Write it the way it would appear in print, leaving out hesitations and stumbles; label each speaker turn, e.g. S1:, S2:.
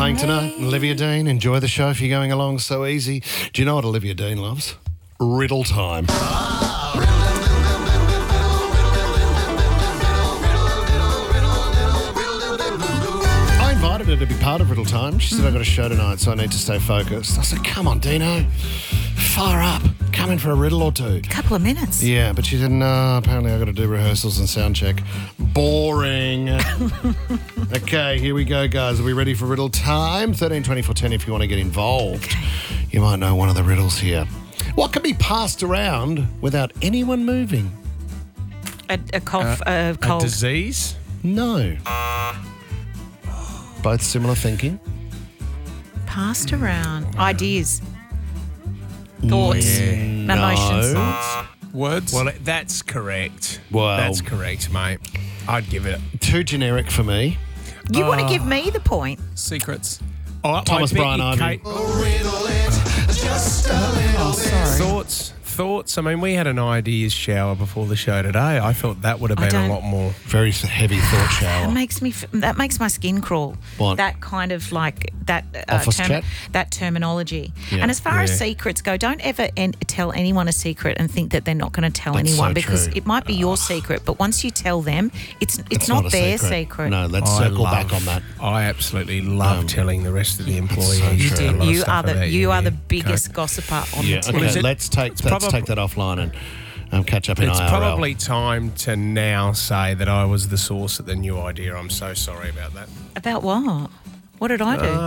S1: playing tonight. Olivia Dean, enjoy the show if you're going along so easy. Do you know what Olivia Dean loves? Riddle time. I invited her to be part of Riddle Time. She said, I've got a show tonight, so I need to stay focused. I said, come on, Dino. Fire up. Come in for a riddle or two.
S2: Couple of minutes.
S1: Yeah, but she said, no, apparently I've got to do rehearsals and sound check. Boring. Okay, here we go, guys. Are we ready for riddle time? 13 24 10 if you want to get involved.
S2: Okay.
S1: You might know one of the riddles here. What can be passed around without anyone moving?
S2: A cough, a cold.
S3: A disease?
S1: No. Both similar thinking.
S2: Passed around. Ideas. Thoughts. Emotions.
S1: No.
S4: Words?
S3: Well, that's correct.
S1: Well-
S3: That's correct, mate. I'd give it.
S1: Too generic for me.
S2: You want to give me the point?
S4: Secrets.
S1: Thomas Bryan Ivy.
S3: Thoughts. I mean, we had an ideas shower before the show today. I thought that would have been a lot more.
S1: Very heavy thought shower.
S2: That makes my skin crawl.
S1: What?
S2: That kind of like that
S1: Office chat?
S2: that terminology.
S1: Yeah.
S2: And as far as
S3: Yeah.
S2: secrets go, don't ever tell anyone a secret and think that they're not going to tell
S1: That's
S2: anyone
S1: so
S2: because
S1: true.
S2: it might be your secret, but once you tell them, it's not
S1: a
S2: their secret.
S1: No, let's circle back on that.
S3: I absolutely love telling the rest of the employees.
S1: so
S3: a
S1: true.
S3: lot of
S2: You
S3: stuff
S2: are
S3: about
S2: the
S3: yeah.
S2: biggest gossiper on
S1: Yeah,
S2: the team.
S1: okay,
S3: is it-
S1: let's take that offline and catch up in
S3: It's
S1: IRL.
S3: probably time to now say that I was the source of the new idea. I'm so sorry about that.
S2: About what? What did I do?